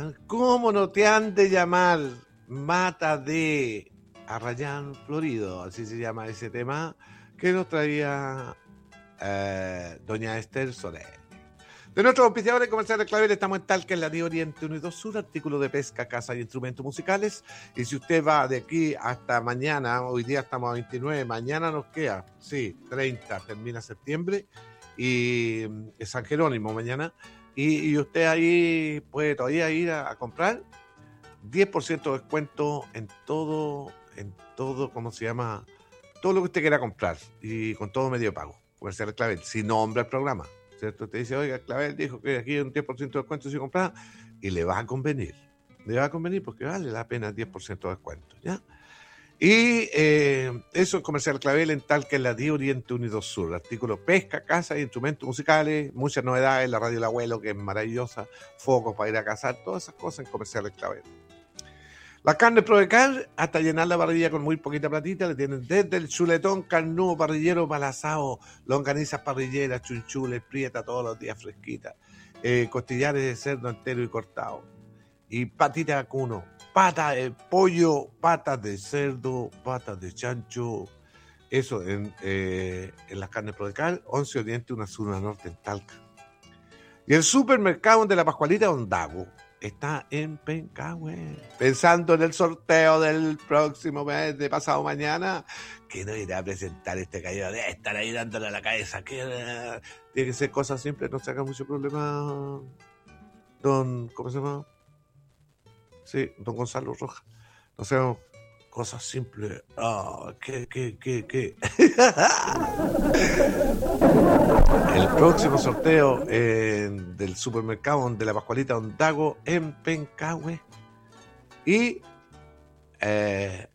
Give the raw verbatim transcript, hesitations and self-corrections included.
¿Cómo no te han de llamar? Mata de Arrayán Florido, así se llama ese tema que nos traía eh, doña Esther Soler. De nuestros auspiciadores comerciales Clavel, estamos en Talca, en la Río Oriente uno y dos Sur, artículos de pesca, caza y instrumentos musicales. Y si usted va de aquí hasta mañana, hoy día estamos a veintinueve, mañana nos queda, sí, treinta, termina septiembre, y es San Jerónimo mañana, y, y usted ahí puede todavía ir a, a comprar diez por ciento de descuento en todo, en todo, ¿cómo se llama? Todo lo que usted quiera comprar, y con todo medio de pago. Comerciales Clavel, si nombra el programa. ¿Cierto? Te dice, oiga, Clavel dijo que aquí hay un diez por ciento de descuento si compras, y le va a convenir. Le va a convenir porque vale la pena diez por ciento de descuento, ¿ya? Y eh, eso es Comercial Clavel en Talca, en la Río Oriente uno y dos Sur. Artículos pesca, caza y instrumentos musicales, muchas novedades, la radio del abuelo, que es maravillosa, focos para ir a cazar, todas esas cosas en Comercial Clavel. La carne Prodecar, hasta llenar la parrilla con muy poquita platita, le tienen desde el chuletón, carnudo, parrillero, malasao, longanizas parrilleras, chunchules, prieta todos los días fresquitas, eh, costillares de cerdo entero y cortado, y patita de vacuno, pata de pollo, patas de cerdo, patas de chancho, eso en, eh, en las carnes Prodecar, once Oriente, una sur, una norte en Talca. Y el supermercado de la Pascualita Ondago está en Pencahue, pensando en el sorteo del próximo mes, de pasado mañana, que no irá a presentar este caído de estar ahí dándole a la cabeza, que uh, tiene que ser cosas simples, no se haga mucho problema, don, ¿cómo se llama? Sí, don Gonzalo Rojas, no se hagan cosas simples, oh, que, que, que, que. El próximo sorteo eh, del supermercado de la Pascualita Ondago en Pencahue. Y eh,